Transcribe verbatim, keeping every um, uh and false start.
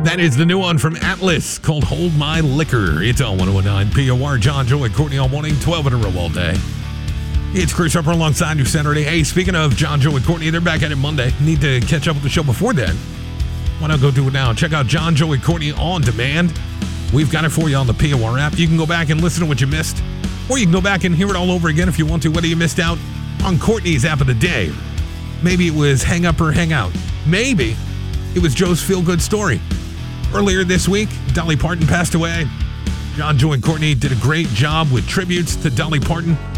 That is the new one from Atlas called Hold My Liquor. It's on one oh nine P O R. John, Joe, and Courtney all morning, twelve in a row all day. It's Chris Harper alongside you Saturday. Hey, speaking of John, Joe, and Courtney, they're back at it Monday. Need to catch up with the show before then. Why not go do it now? Check out John, Joe, and Courtney on demand. We've got it for you on the P O R app. You can go back and listen to what you missed, or you can go back and hear it all over again if you want to, whether you missed out on Courtney's app of the day. Maybe it was Hang Up or Hang Out. Maybe it was Joe's feel-good story. Earlier this week, Dolly Parton passed away. John, Joe, and Courtney did a great job with tributes to Dolly Parton.